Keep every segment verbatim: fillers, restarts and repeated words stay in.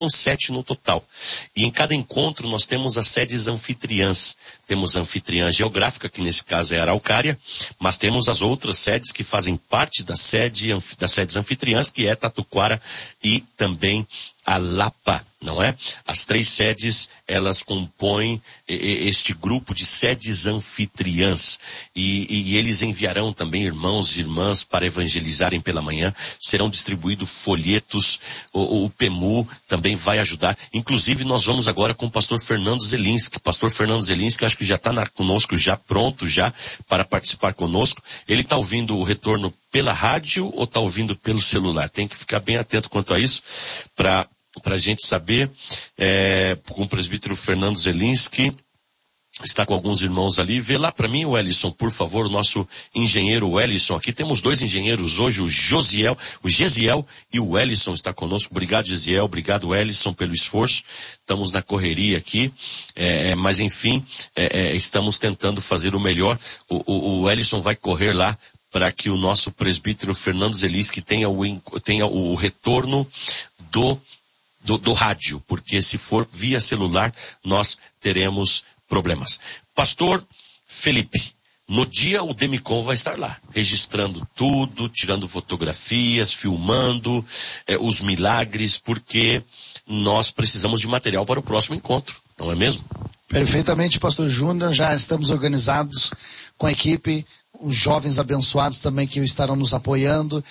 sete no total. E em cada encontro nós temos as sedes anfitriãs. Temos a anfitriã geográfica, que nesse caso é a Araucária, mas temos as outras sedes que fazem parte da sede, das sedes anfitriãs, que é Tatuquara e também a Lapa, não é? As três sedes, elas compõem este grupo de sedes anfitriãs. E, e eles enviarão também irmãos e irmãs para evangelizarem pela manhã. Serão distribuídos folhetos. O, o P E M U também vai ajudar. Inclusive, nós vamos agora com o pastor Fernando Zelinski. O pastor Fernando Zelinski, acho que já está conosco, já pronto já para participar conosco. Ele está ouvindo o retorno pela rádio ou está ouvindo pelo celular? Tem que ficar bem atento quanto a isso para para a gente saber, é, com o presbítero Fernando Zelinski, está com alguns irmãos ali. Vê lá para mim, Wellison, por favor, o nosso engenheiro Wellison. Aqui temos dois engenheiros hoje, o Josiel, o Gesiel e o Wellison está conosco. Obrigado, Gesiel, obrigado, Wellison, pelo esforço. Estamos na correria aqui, é, mas enfim, é, é, estamos tentando fazer o melhor. O, o, o Wellison vai correr lá para que o nosso presbítero Fernando Zelinski tenha o, tenha o retorno do Do, do rádio, porque se for via celular, nós teremos problemas. Pastor Felipe, no dia o Demicon vai estar lá, registrando tudo, tirando fotografias, filmando eh, os milagres, porque nós precisamos de material para o próximo encontro, não é mesmo? Perfeitamente, pastor Júnior, já estamos organizados com a equipe, os jovens abençoados também que estarão nos apoiando.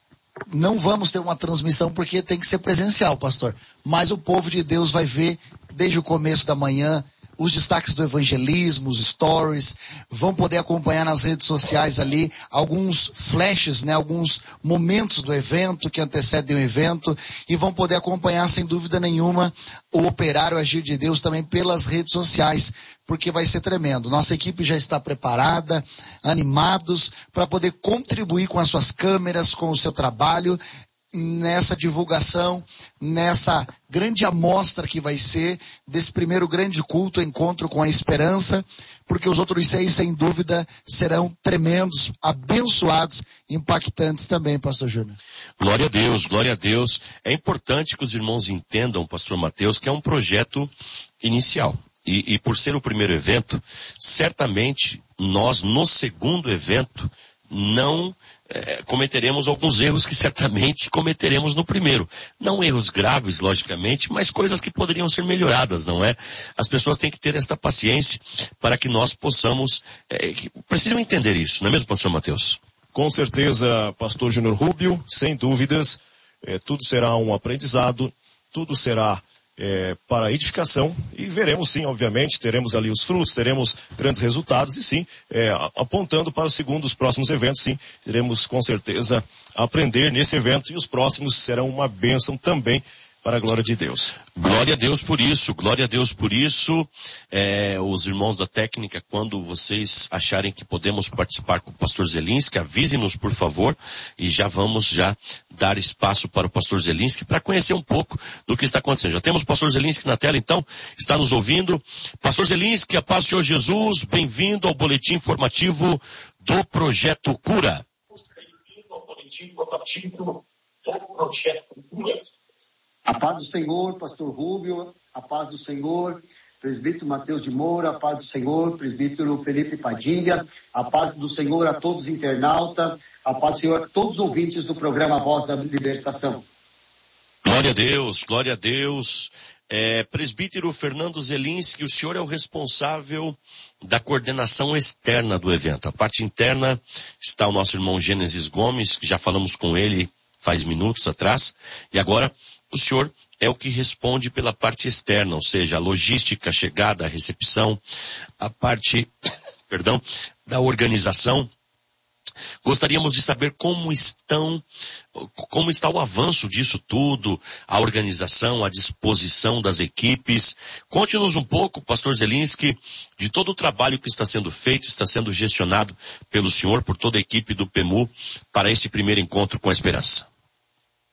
Não vamos ter uma transmissão porque tem que ser presencial, pastor. Mas o povo de Deus vai ver desde o começo da manhã os destaques do evangelismo, os stories, vão poder acompanhar nas redes sociais ali alguns flashes, né, alguns momentos do evento que antecedem o evento e vão poder acompanhar sem dúvida nenhuma o operar, o agir de Deus também pelas redes sociais, porque vai ser tremendo. Nossa equipe já está preparada, animados para poder contribuir com as suas câmeras, com o seu trabalho, nessa divulgação, nessa grande amostra que vai ser desse primeiro grande culto, encontro com a esperança, porque os outros seis, sem dúvida, serão tremendos, abençoados, impactantes também, pastor Júnior. Glória a Deus, glória a Deus. É importante que os irmãos entendam, pastor Mateus, que é um projeto inicial. E, e por ser o primeiro evento, certamente nós, no segundo evento, não é, cometeremos alguns erros que certamente cometeremos no primeiro. Não erros graves, logicamente, mas coisas que poderiam ser melhoradas, não é? As pessoas têm que ter esta paciência para que nós possamos, é, que precisam entender isso, não é mesmo, pastor Mateus? Com certeza, pastor Júnior Rubio, sem dúvidas, é, tudo será um aprendizado, tudo será É, para edificação, e veremos sim, obviamente, teremos ali os frutos, teremos grandes resultados, e sim, é, apontando para o segundo, os próximos eventos, sim, teremos com certeza aprender nesse evento, e os próximos serão uma bênção também para a glória de Deus. Glória a Deus por isso, glória a Deus por isso. É, os irmãos da técnica, quando vocês acharem que podemos participar com o pastor Zelinski, avisem-nos, por favor, e já vamos já dar espaço para o pastor Zelinski para conhecer um pouco do que está acontecendo. Já temos o pastor Zelinski na tela, então, está nos ouvindo. Pastor Zelinski, a paz do Senhor Jesus, bem-vindo ao boletim informativo do Projeto Cura. Bem-vindo ao boletim informativo do Projeto Cura. A paz do Senhor, pastor Rubio, a paz do Senhor, presbítero Mateus de Moura, a paz do Senhor, presbítero Felipe Padilha, a paz do Senhor a todos os internautas, a paz do Senhor a todos os ouvintes do programa Voz da Libertação. Glória a Deus, glória a Deus. É, presbítero Fernando Zelinski, o senhor é o responsável da coordenação externa do evento. A parte interna está o nosso irmão Gênesis Gomes, que já falamos com ele faz minutos atrás, e agora o senhor é o que responde pela parte externa, ou seja, a logística, a chegada, a recepção, a parte, perdão, da organização. Gostaríamos de saber como estão, como está o avanço disso tudo, a organização, a disposição das equipes. Conte-nos um pouco, pastor Zelinski, de todo o trabalho que está sendo feito, está sendo gestionado pelo senhor, por toda a equipe do P E M U, para esse primeiro encontro com a esperança.